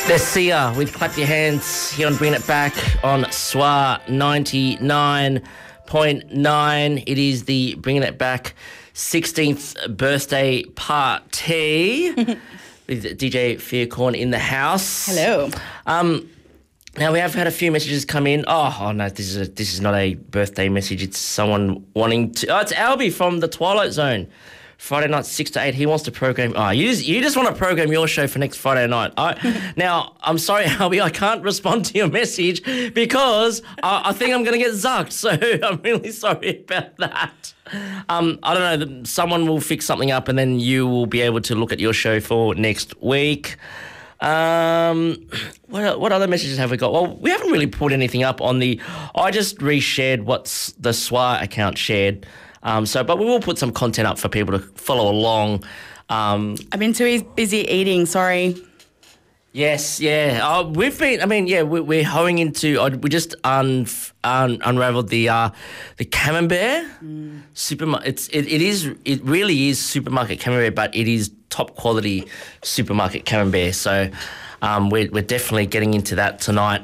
There's Sia with Clap Your Hands here on Bring It Back on SWA 99.9. It is the Bringing It Back 16th birthday party with DJ Fearcorn in the house. Hello. Now, we have had a few messages come in. Oh no, this is not a birthday message. It's someone wanting to... Oh, it's Albie from the Twilight Zone. Friday night, 6 to 8. He wants to program... Oh, you just want to program your show for next Friday night. Now, I'm sorry, Albie, I can't respond to your message because I think I'm going to get zucked. So I'm really sorry about that. I don't know. Someone will fix something up and then you will be able to look at your show for next week. What other messages have we got? Well, we haven't really put anything up on the... I just reshared what's the SWA account shared. But we will put some content up for people to follow along. I've been too busy eating, sorry. Yes, yeah. We're hoeing into... we just unraveled the Camembert supermarket. It really is supermarket Camembert, but it is top quality supermarket Camembert. So we're definitely getting into that tonight.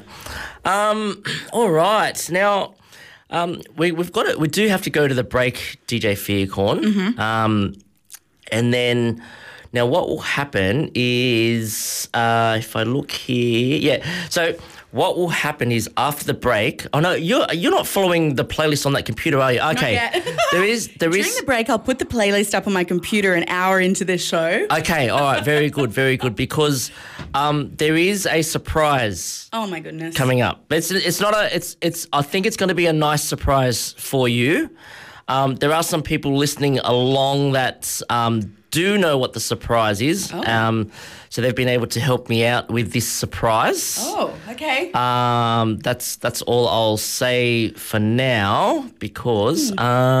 All right, now... we've got it. We do have to go to the break, DJ Fearcorn. Mm-hmm. And then now what will happen is if I look here, yeah. So what will happen is after the break. Oh no, you're not following the playlist on that computer, are you? Okay. Not yet. There is. During the break, I'll put the playlist up on my computer an hour into this show. Okay. All right. Very good. Very good. Because there is a surprise. Oh my goodness. Coming up. It's not a. It's. I think it's going to be a nice surprise for you. There are some people listening along that do know what the surprise is. Oh. So they've been able to help me out with this surprise. Oh, okay. That's all I'll say for now because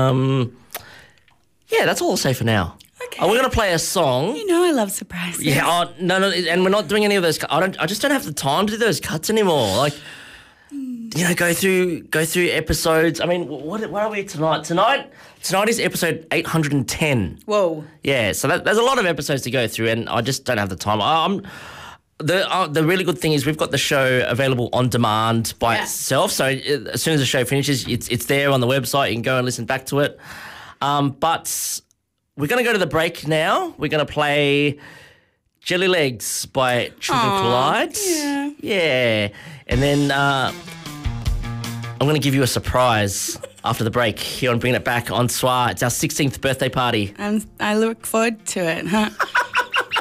that's all I'll say for now. Okay. We're going to play a song. You know I love surprises. Yeah. No, and we're not doing any of those. I just don't have the time to do those cuts anymore. Like, go through episodes. I mean, what are we tonight? Tonight is episode 810. Whoa. Yeah, so there's a lot of episodes to go through, and I just don't have the time. The really good thing is we've got the show available on demand by itself. So as soon as the show finishes, it's there on the website. You can go and listen back to it. But we're going to go to the break now. We're going to play Jelly Legs by Children Collide. Yeah. Yeah. And then I'm going to give you a surprise after the break here on Bringing It Back on SWA. It's our 16th birthday party. I look forward to it, huh?